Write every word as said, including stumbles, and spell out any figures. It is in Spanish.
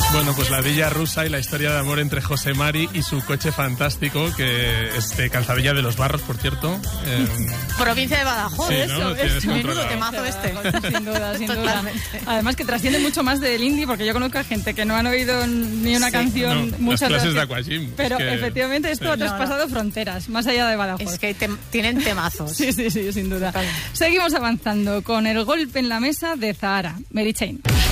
Bueno, pues la Villa Rusa y la historia de amor entre José Mari y su coche fantástico, que es de Calzadilla de los Barros, por cierto. Eh, Provincia de Badajoz, sí, eso, ¿no? eso. Menudo temazo este. Sin duda, sin duda. Además que trasciende mucho más del indie, porque yo conozco a gente que no han oído ni una sí. canción. No, muchas las clases veces, de Aquagym. Pero es que, efectivamente esto sí. ha traspasado no, no. fronteras, más allá de Badajoz. Es que te, tienen temazos. Sí, sí, sí, sin duda. Seguimos avanzando con el golpe en la mesa de Zahara, Mary Chain.